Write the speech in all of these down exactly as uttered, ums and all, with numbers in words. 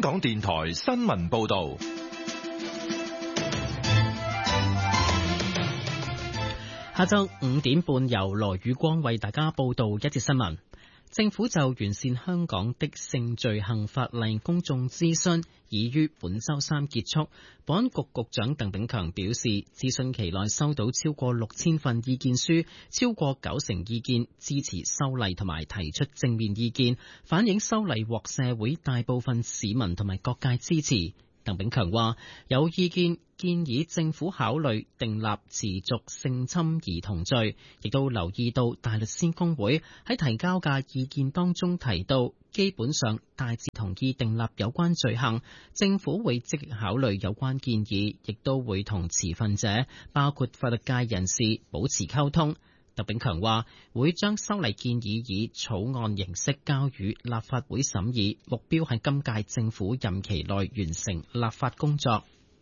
港電台新聞報道。 下晝五點半，由羅宇光為大家報道一節新聞。政府就完善香港的性罪行法例公眾諮詢已於本週三結束。保安局局長鄧炳強表示，諮詢期內收到超過六千份意見書，超過九成意見支持修例同埋提出正面意見，反映修例獲社會大部分市民同埋各界支持。鄧炳強話：有意見建議政府考慮訂立持續性侵兒童罪，亦都留意到大律師公會喺提交嘅意見當中提到，基本上大致同意訂立有關罪行，政府會積極考慮有關建議，亦都會同持份者，包括法律界人士保持溝通。鄧炳強話會將修例建議以草案形式交予立法會審議，目標係今屆政府任期內完成立法工作。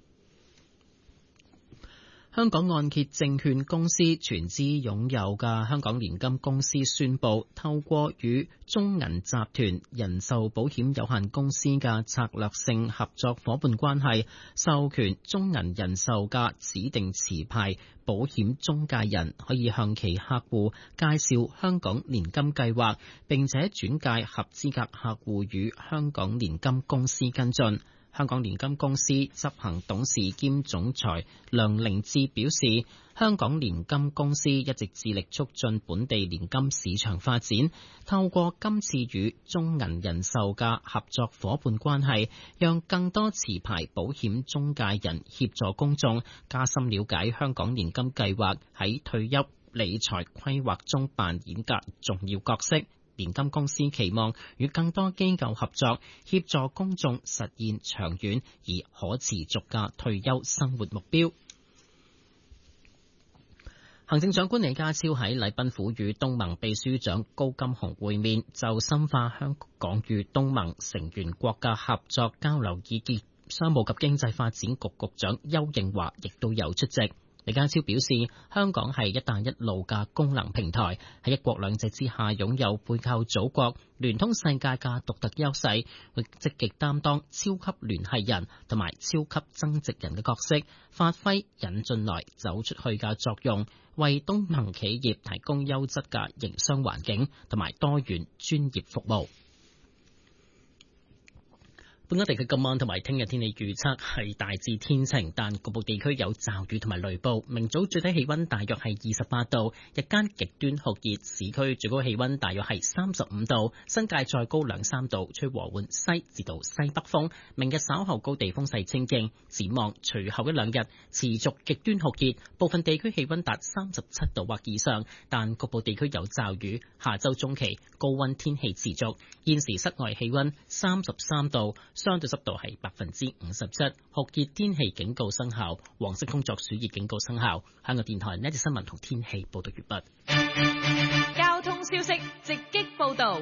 香港按揭證券公司全資擁有嘅香港年金公司宣布，透過與中銀集團人壽保險有限公司嘅策略性合作夥伴關係，授權中銀人壽嘅指定持牌保險中介人可以向其客戶介紹香港年金計劃，並且轉介合資格客戶與香港年金公司跟進。香港年金公司執行董事兼總裁梁凌志表示，香港年金公司一直致力促進本地年金市場發展，透過今次與中銀人壽嘅合作夥伴關係，讓更多持牌保險中介人協助公眾加深了解香港年金計劃喺退休理財規劃中扮演嘅重要角色。年金公司期望與更多機構合作，協助公眾實現長遠而可持續嘅退休生活目標。行政長官李家超喺禮賓府與東盟秘書長高金洪會面，就深化香港與東盟成員國嘅合作交流意見。商務及經濟發展局局長邱應華亦都有出席。李家超表示，香港係一帶一路嘅功能平台，喺一國兩制之下擁有背靠祖國、聯通世界嘅獨特優勢，會積極擔當超級聯繫人同埋超級增值人嘅角色，發揮引進來走出去嘅作用，為東盟企業提供優質嘅營商環境同埋多元專業服務。本港地區今晚同埋聽日天氣預測係大致天晴，但局部地區有驟雨同埋雷暴。明早最低氣溫大約係二十八度，日間極端酷熱，市區最高氣溫大約係三十五度，新界再高兩三度，吹和緩西至到西北風。明日稍後高地風勢清勁，展望隨後一兩日持續極端酷熱，部分地區氣溫達三十七度或以上，但局部地區有驟雨。下周中期高溫天氣持續，現時室外氣溫三十三度。相對濕度係百分之五十七，酷熱天氣警告生效，黃色工作暑熱警告生效。香港電台呢一節新聞同天氣報道完畢。 交通消息直擊報道。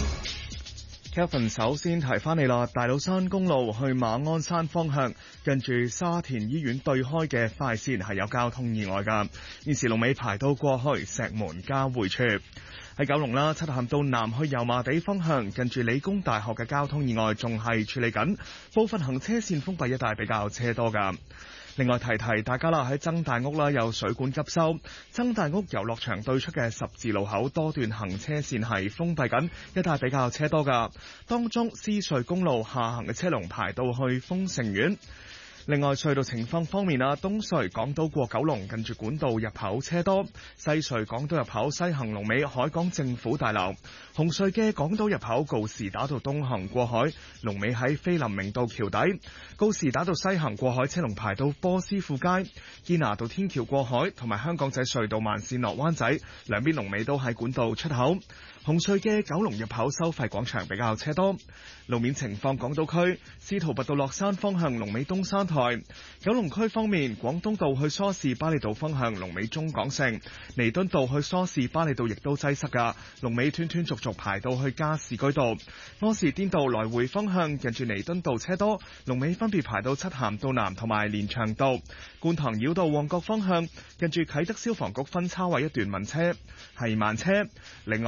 Kevin 首先提翻你啦，大老山公路去馬鞍山方向，近住沙田醫院對開嘅快線係有交通意外㗎，現時龍尾排到過去石門交匯處。喺九龍啦，漆咸道南去油麻地方向，近住理工大學嘅交通意外仲係處理緊，部分行車線封閉一帶比較車多㗎。另外提提大家啦，喺曾大屋啦有水管急修，曾大屋遊樂場對出嘅十字路口多段行車線係封閉緊，一帶比較車多㗎。當中獅隧公路下行嘅車龍排到去豐盛苑。另外隧道情況方面啊，東隧港島過九龍近住管道入口車多，西隧港島入口西行龍尾海港政府大樓，紅隧嘅港島入口告士打道東行過海龍尾喺菲林明道橋底，告士打道西行過海車龍排到波斯富街，堅拿道天橋過海同埋香港仔隧道慢線落灣仔兩邊龍尾都喺管道出口。紅隧嘅九龍入口收費廣場比較車多。路面情況，港島區司徒拔道落山方向龍尾東山台，九龍區方面廣東道去梳士巴利道方向龍尾中港城，彌敦道去梳士巴利道亦都擠塞噶，龍尾斷斷續續排到去加士居道。柯士甸道來回方向近住彌敦道車多，龍尾分別排到漆咸道南同埋連翔道。觀塘繞道旺角方向近住啟德消防局分叉位一段慢車係慢車。另外偉業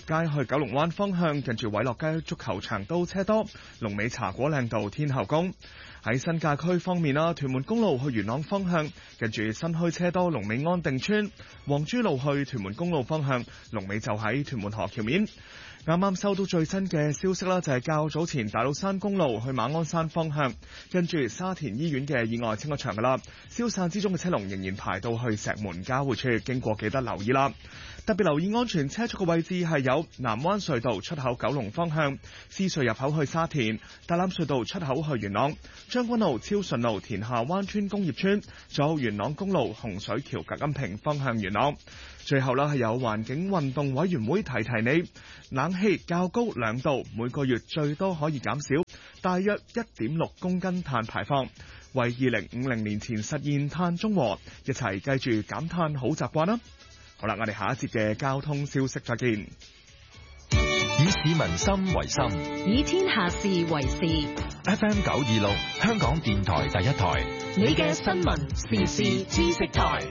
街去九龍灣方向，近住偉樂街足球場都車多，龍尾茶果嶺道天后宮。喺新界區方面啦，屯門公路去元朗方向，近住新墟車多，龍尾安定村；黃珠路去屯門公路方向，龍尾就喺屯門河橋面。啱啱收到最新嘅消息啦，就係較早前大老山公路去馬鞍山方向，跟住沙田醫院嘅意外清咗場噶啦，消散之中嘅車龍仍然排到去石門交匯處，經過記得留意啦。特別留意安全車速嘅位置係有南灣隧道出口九龍方向、獅隧入口去沙田、大欖隧道出口去元朗、將軍澳超順路田下灣村工業村，仲有元朗公路洪水橋隔音屏方向元朗。最後啦，係有環境運動委員會提提你，冷氣較高兩度，每個月最多可以減少大約一點六公斤碳排放，為二零五零年前實現碳中和，一齊記住減碳好習慣啦！好啦，我哋下一節嘅交通消息再見。 以市民心為心， 以天下事為事。 F M 九二六，香港電台第一台， 你嘅新聞時事知識台。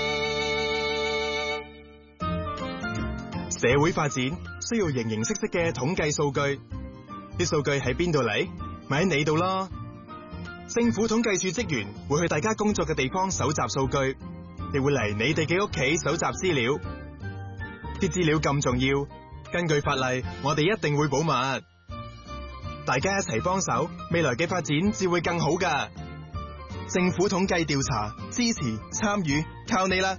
社會發展需要形形色色嘅統計數據，啲數據喺邊度嚟？咪喺你度咯。政府統計處職員會去大家工作嘅地方搜集數據，亦會嚟你哋嘅屋企搜集資料。啲資料咁重要，根據法例，我哋一定會保密。大家一齊幫手，未來嘅發展至會更好㗎。政府統計調查，支持參與，靠你啦！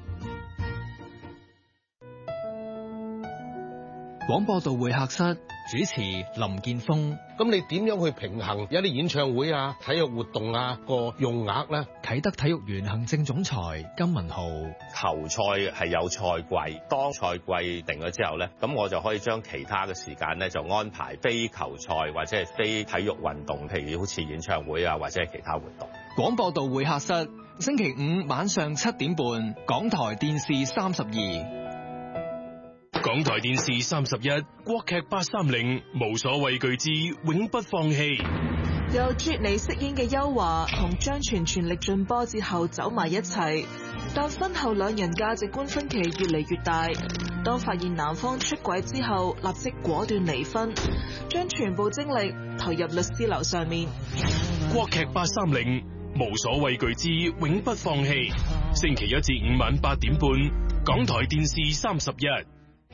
廣播道會客室主持林健鋒。 咁你點樣去平衡有啲演唱會啊、體育活動啊個用額咧？ 啟德體育園行政總裁金文豪。 球賽係有賽季，當賽季定咗之後咧，咁我就可以將其他嘅時間咧就安排非球賽或者係非體育運動，譬如好似演唱會啊或者係其他活動。 廣播道會客室星期五晚上七點半，港台電視三十二。 港台電視三十一，國劇八三零，無所畏懼之永不放棄。 由啜尼飾演嘅邱華同張全全力進波之後走埋一齊，但婚後兩人價值觀分歧越嚟越大。當發現男方出軌之後，立即果斷離婚，將全部精力投入律師樓上面。 國劇八三零，無所畏懼之永不放棄。星期一至五晚八點半，港台電視三十一。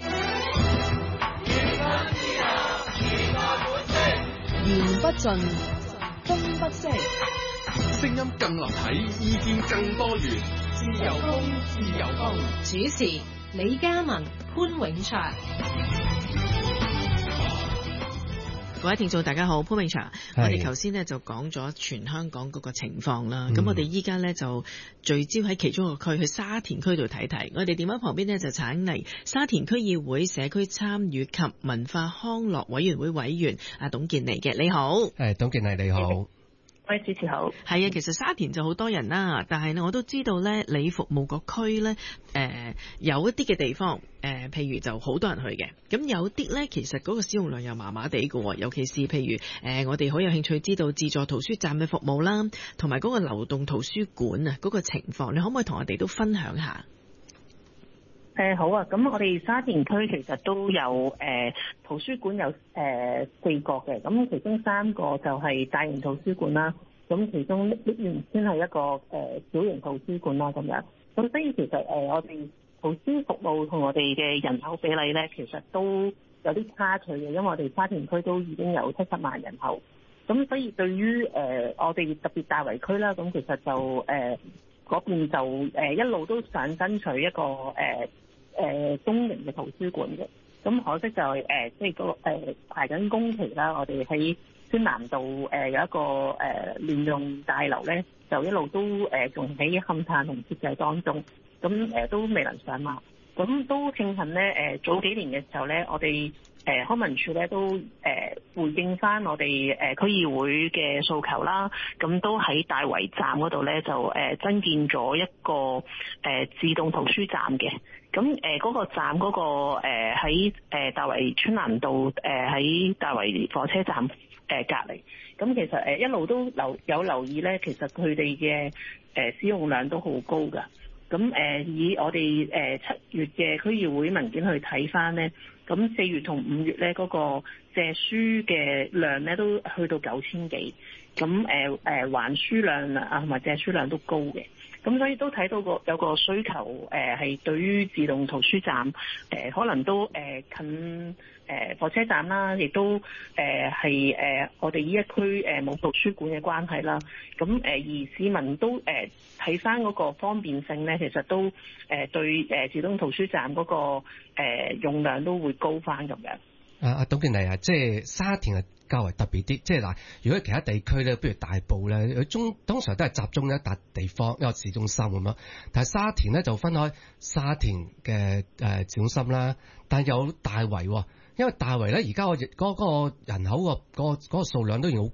言不盡，風不息， 聲音更立體，意見更多元。 自由風，自由風。主持李嘉文、潘永祥。 各位聽眾大家好，潘永祥，我哋頭先呢就講咗全香港嗰個情況啦，咁、嗯、我哋依家呢就聚焦喺其中一個區，去沙田區度睇睇。我哋電話旁邊呢就請嚟沙田區議會社區參與及文化康樂委員會委員阿董建妮嘅，你好。 誒，董建妮你好。 各位主持好。 係啊，其實沙田就好多人啦，但係呢我都知道呢，你服務個區呢，誒、呃、有一啲嘅地方，誒、呃、譬如就好多人去嘅，咁有啲呢，其實嗰個使用量又麻麻地嘅，尤其是譬如誒、呃、我哋好有興趣知道自助圖書站嘅服務啦，同埋嗰個流動圖書館啊嗰個情況，你可唔可以同我哋都分享下？ 誒、呃、好啊，咁我哋沙田區其實都有誒、呃、圖書館有誒、呃、四個嘅，咁其中三個就係大型圖書館啦，咁其中呢原先係一個誒、呃、小型圖書館啦咁樣，咁所以其實誒、呃、我哋圖書服務同我哋嘅人口比例咧，其實都有啲差距嘅，因為我哋沙田區都已經有七十萬人口，咁所以對於誒、呃、我哋特別大圍區啦，咁其實就誒嗰、呃、邊就誒、呃、一路都想爭取一個誒。呃誒、呃、中型嘅圖書館嘅，咁可惜就係、是、誒、呃、即係嗰個誒排緊工期啦。我哋喺宣南道誒、呃、有一個誒聯用大樓咧，就一路都誒仲喺勘探同設計當中，咁誒、呃、都未能上馬。咁都慶幸咧，誒、呃、早幾年嘅時候咧，我哋誒康文署咧都誒、呃、回應翻我哋誒、呃、區議會嘅訴求啦，咁都喺大圍站嗰度咧就誒、呃、增建咗一個誒、呃、自動圖書站嘅。咁誒嗰個站嗰、那個誒喺誒大圍春蘭道誒喺、呃、大圍火車站誒、呃、隔離，咁其實誒、呃、一路都留有留意咧，其實佢哋嘅誒使用量都好高㗎。咁誒、呃、以我哋誒七月嘅區議會文件去睇翻咧， 咁四月同五月咧嗰個借書嘅量咧都去到九千幾，咁誒誒還書量啊同埋借書量都高嘅。咁所以都睇到個有個需求，誒、呃、係對於自動圖書站，誒、呃、可能都誒、呃、近誒、呃、火車站啦，亦都誒係誒我哋呢一區誒冇圖書館嘅關係啦。咁誒、呃、而市民都誒睇翻嗰個方便性咧，其實都誒、呃、對誒自動圖書站嗰、那個誒、呃、用量都會高翻咁樣。 啊啊，董建麗啊，即係沙田係較為特別啲，即係嗱，如果其他地區咧，譬如大埔咧，佢中通常都係集中一笪地方，一個市中心咁樣。但係沙田咧就分開沙田嘅誒市中心啦，但係有大圍喎，因為大圍咧而家我嗰嗰個人口個嗰嗰個數量都已經好